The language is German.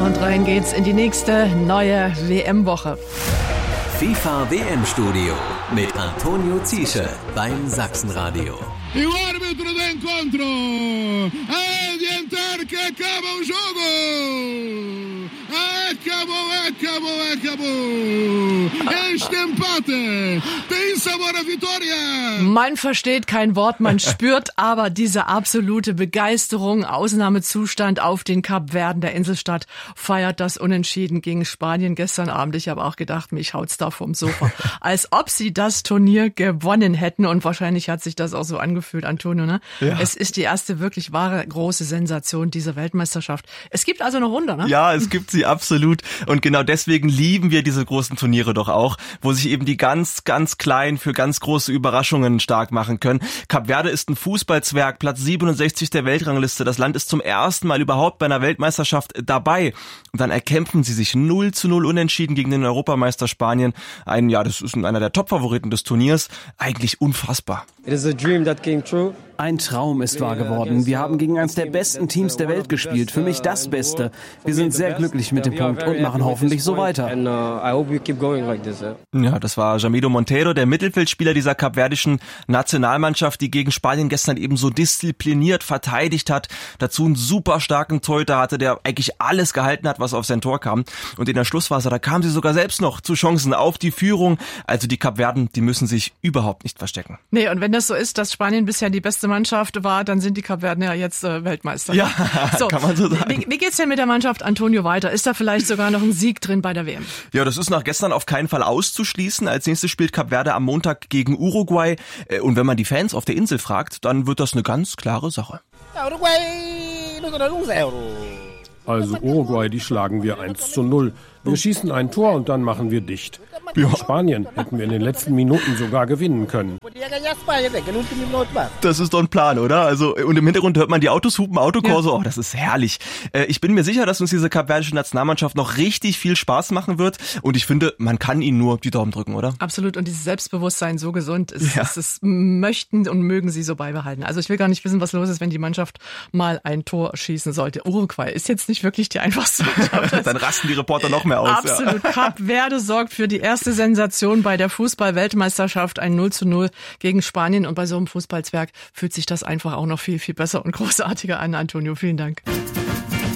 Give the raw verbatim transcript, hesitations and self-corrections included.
Und rein geht's in die nächste neue W M-Woche. FIFA W M-Studio mit Antonio Ziesche beim Sachsenradio. E o árbitro do encontro a adiantar que acaba o jogo. Acabou, acabou, acabou. Este empate tem sabor a vitória. Man versteht kein Wort, man spürt aber diese absolute Begeisterung. Ausnahmezustand auf den Kapverden. Der Inselstadt feiert das Unentschieden gegen Spanien gestern Abend. Ich habe auch gedacht, mich haut's da vom Sofa. Als ob sie das Turnier gewonnen hätten. Und wahrscheinlich hat sich das auch so angefühlt, Antonio, ne? Ja. Es ist die erste wirklich wahre große Sensation dieser Weltmeisterschaft. Es gibt also noch Wunder, ne? Ja, es gibt sie absolut. Und genau deswegen lieben wir diese großen Turniere doch auch, wo sich eben die ganz, ganz Kleinen für ganz große Überraschungen stark machen können. Kap Verde ist ein Fußballzwerg, Platz siebenundsechzig der Weltrangliste. Das Land ist zum ersten Mal überhaupt bei einer Weltmeisterschaft dabei. Und dann erkämpfen sie sich null zu null unentschieden gegen den Europameister Spanien. Ein, ja, das ist einer der Top-Favoriten des Turniers. Eigentlich unfassbar. It is a dream that came true. Ein Traum ist wahr geworden. Wir haben gegen eines der besten Teams der Welt gespielt. Für mich das Beste. Wir sind sehr glücklich mit dem Punkt und machen hoffentlich so weiter. Ja, das war Jamiro Monteiro, der Mittelfeldspieler dieser kapverdischen Nationalmannschaft, die gegen Spanien gestern eben so diszipliniert verteidigt hat. Dazu einen super starken Torhüter hatte, der eigentlich alles gehalten hat, was auf sein Tor kam. Und in der Schlussphase, da kamen sie sogar selbst noch zu Chancen auf die Führung. Also die Kapverden, die müssen sich überhaupt nicht verstecken. Nee, und wenn das so ist, dass Spanien bisher die beste Mannschaft war, dann sind die Kapverden ja jetzt äh, Weltmeister. Ja, so, kann man so sagen. Wie, wie geht's denn mit der Mannschaft, Antonio, weiter? Ist da vielleicht sogar noch ein Sieg drin bei der W M? Ja, das ist nach gestern auf keinen Fall auszuschließen. Als nächstes spielt Kap Verde am Montag gegen Uruguay. Und wenn man die Fans auf der Insel fragt, dann wird das eine ganz klare Sache. Also Uruguay, die schlagen wir eins zu null. Wir schießen ein Tor und dann machen wir dicht. Ja. Spanien hätten wir in den letzten Minuten sogar gewinnen können. Das ist doch ein Plan, oder? Also, und im Hintergrund hört man die Autos hupen, Autokorso. Ja. Oh, das ist herrlich. Äh, ich bin mir sicher, dass uns diese kapverdische Nationalmannschaft noch richtig viel Spaß machen wird. Und ich finde, man kann ihnen nur die Daumen drücken, oder? Absolut. Und dieses Selbstbewusstsein so gesund ist, ja. ist, ist, möchten und mögen sie so beibehalten. Also ich will gar nicht wissen, was los ist, wenn die Mannschaft mal ein Tor schießen sollte. Uruguay ist jetzt nicht wirklich die einfachste Mannschaft. Dann rasten die Reporter noch mehr aus. Absolut. Ja. Kap Verde sorgt für die erste Sensation bei der Fußball-Weltmeisterschaft. Ein null zu null gegen Spanien. Und bei so einem Fußballzwerg fühlt sich das einfach auch noch viel, viel besser und großartiger an. Antonio, vielen Dank.